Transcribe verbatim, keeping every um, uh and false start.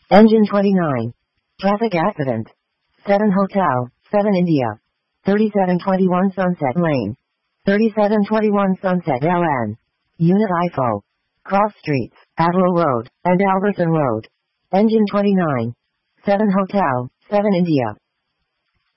Engine twenty-nine. Traffic accident. seven Hotel, seven India. thirty-seven twenty-one Sunset Lane. thirty-seven twenty-one Sunset L N. Unit I F O. Cross Streets, Averill Road, and Alberton Road. Engine twenty-nine. seven Hotel, seven India.